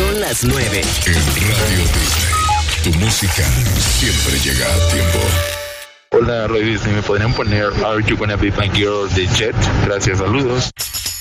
Son las 9. En Radio Disney, tu música siempre llega a tiempo. Hola, Radio Disney, ¿me podrían poner Are You Gonna Be My Girl de Jet? Gracias, saludos.